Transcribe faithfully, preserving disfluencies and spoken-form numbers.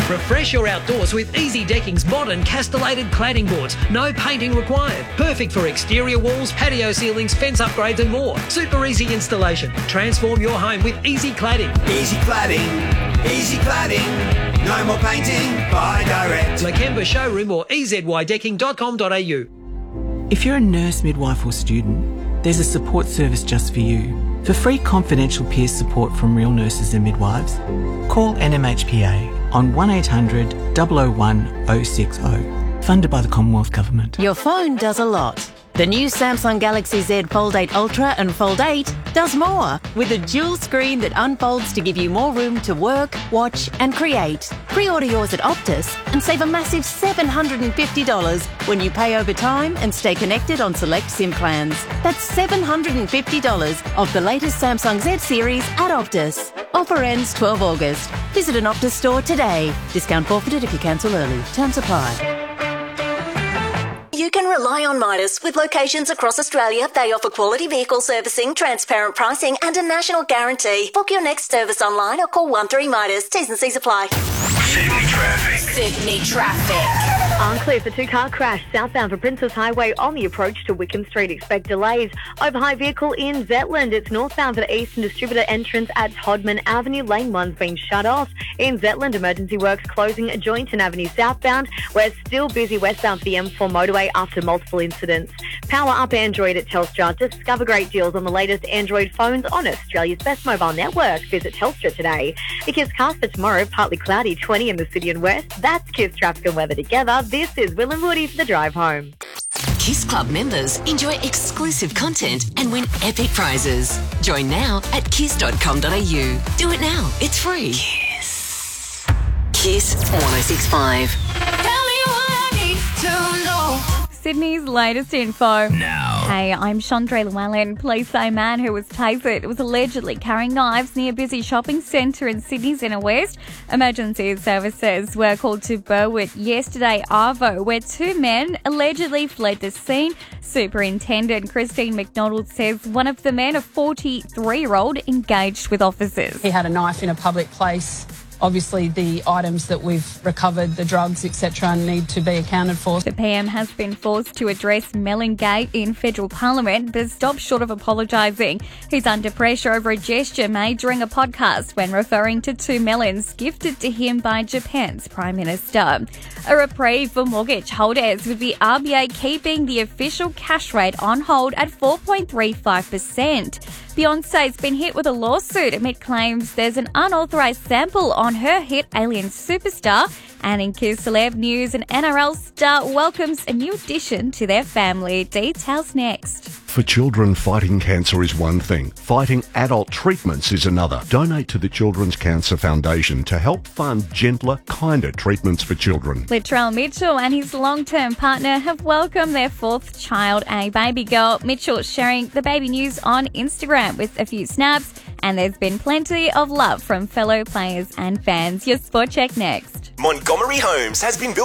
Refresh your outdoors with Easy Decking's modern castellated cladding boards. No painting required. Perfect for exterior walls, patio ceilings, fence upgrades and more. Super easy installation. Transform your home with Easy Cladding. Easy Cladding. Easy Cladding. No more painting. Buy direct. Lakemba Showroom or e z y decking dot com dot a u. If you're a nurse, midwife or student, there's a support service just for you. For free confidential peer support from real nurses and midwives, call N M H P A on one eight hundred, double oh one, oh six oh. Funded by the Commonwealth Government. Your phone does a lot. The new Samsung Galaxy Z Fold eight Ultra and Fold eight does more, with a dual screen that unfolds to give you more room to work, watch and create. Pre-order yours at Optus and save a massive seven hundred fifty dollars when you pay over time and stay connected on select SIM plans. That's seven hundred fifty dollars off the latest Samsung Z series at Optus. Offer ends twelve August. Visit an Optus store today. Discount forfeited if you cancel early. Terms apply. You can rely on Midas. With locations across Australia, they offer quality vehicle servicing, transparent pricing and a national guarantee. Book your next service online or call one three Midas. T's and C's apply. Sydney traffic. Sydney traffic. Unclear for two-car crash southbound for Princess Highway on the approach to Wickham Street. Expect delays. Over high vehicle in Zetland. It's northbound for the Eastern Distributor entrance at Todman Avenue. Lane one's been shut off. In Zetland, emergency works closing Joynton Avenue southbound. We're still busy westbound for the M four motorway after multiple incidents. Power up Android at Telstra. Discover great deals on the latest Android phones on Australia's best mobile network. Visit Telstra today. The Kiss cast for tomorrow, partly cloudy, twenty in the city and west. That's Kiss traffic and weather together. This is Will and Woody for the drive home. Kiss Club members enjoy exclusive content and win epic prizes. Join now at kiss dot com dot a u. Do it now. It's free. Kiss. Kiss one oh six point five. Tell me what I need to know. Sydney's latest info. Now. Hey, I'm Chandra Llewellyn. Police say a man who was tasered was allegedly carrying knives near a busy shopping centre in Sydney's inner west. Emergency services were called to Burwood yesterday, Arvo, where two men allegedly fled the scene. Superintendent Christine McDonald says one of the men, a forty-three-year-old, engaged with officers. He had a knife in a public place. Obviously, the items that we've recovered, the drugs, et cetera, need to be accounted for. The P M has been forced to address Melon Gate in federal parliament, but stopped short of apologising. He's under pressure over a gesture made during a podcast when referring to two melons gifted to him by Japan's Prime Minister. A reprieve for mortgage holders, with the R B A keeping the official cash rate on hold at four point three five percent. Beyonce's been hit with a lawsuit amid claims there's an unauthorised sample on her hit Alien Superstar. And in Kiss Celeb news, an N R L star welcomes a new addition to their family. Details next. For children, fighting cancer is one thing. Fighting adult treatments is another. Donate to the Children's Cancer Foundation to help fund gentler, kinder treatments for children. Latrell Mitchell and his long-term partner have welcomed their fourth child, a baby girl. Mitchell sharing the baby news on Instagram with a few snaps, and there's been plenty of love from fellow players and fans. Your Sport Check next. Montgomery Homes has been built